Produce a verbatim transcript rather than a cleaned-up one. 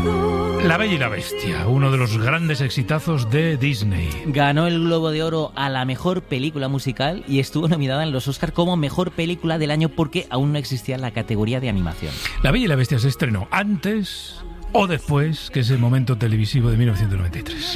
La Bella y la Bestia, uno de los grandes exitazos de Disney. Ganó el Globo de Oro a la mejor película musical y estuvo nominada en los Oscar como mejor película del año porque aún no existía la categoría de animación. La Bella y la Bestia se estrenó antes o después que ese momento televisivo de mil novecientos noventa y tres.